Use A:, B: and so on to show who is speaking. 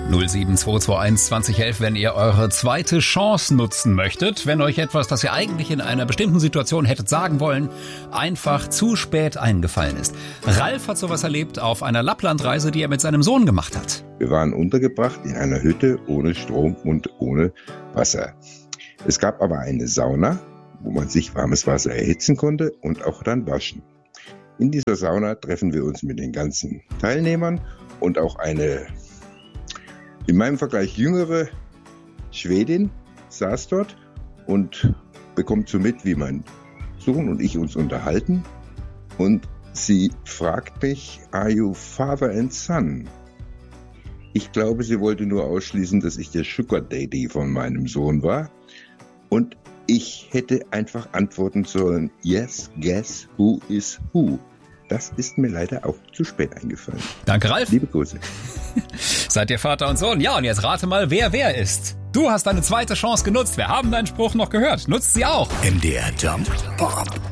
A: 07221 2011, wenn ihr eure zweite Chance nutzen möchtet, wenn euch etwas, das ihr eigentlich in einer bestimmten Situation hättet sagen wollen, einfach zu spät eingefallen ist. Ralf hat sowas erlebt auf einer Lapplandreise, die er mit seinem Sohn gemacht hat.
B: Wir waren untergebracht in einer Hütte ohne Strom und ohne Wasser. Es gab aber eine Sauna, wo man sich warmes Wasser erhitzen konnte und auch dann waschen. In dieser Sauna treffen wir uns mit den ganzen Teilnehmern und auch eine in meinem Vergleich jüngere Schwedin saß dort und bekommt so mit, wie mein Sohn und ich uns unterhalten. Und sie fragt mich, are you father and son? Ich glaube, sie wollte nur ausschließen, dass ich der Sugar Daddy von meinem Sohn war. Und ich hätte einfach antworten sollen, yes, guess who is who. Das ist mir leider auch zu spät eingefallen.
A: Danke, Ralf.
B: Liebe Grüße.
A: Seid ihr Vater und Sohn? Ja, und jetzt rate mal, wer ist. Du hast deine zweite Chance genutzt. Wir haben deinen Spruch noch gehört. Nutzt sie auch.
C: MDR Jump Pop.